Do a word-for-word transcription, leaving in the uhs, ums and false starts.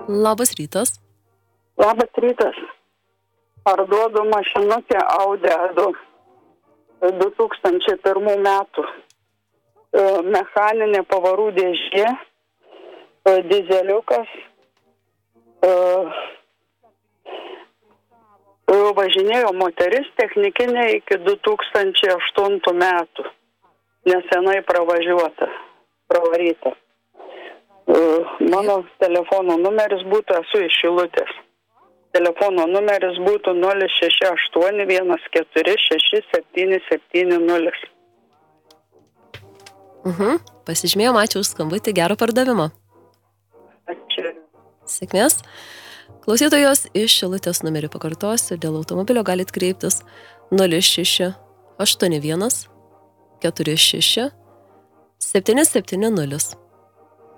Labas rytas. Labas rytas. Parduodu mašinukę Audi A du du tūkstančiai pirmų metų. Mechaninė pavarų dėžė, dizeliukas, važinėjo moteris technikinė iki du tūkstančiai aštuntų metų, nesenai pravažiuota, pravaryta. Mano telefono numeris būtų, esu iš Šilutės. Telefono numeris būtų nulis šeši aštuoni vienas keturi šeši septyni septyni nulis. Mhm. Pasižymėjom, ačiū už skambutį, gero pardavimo. Ačiū. Sėkmės. Klausytojos iš Šilutės numerį pakartosiu, dėl automobilio galit kreiptis nulis šeši aštuoni vienas keturi šeši septyni septyni nulis.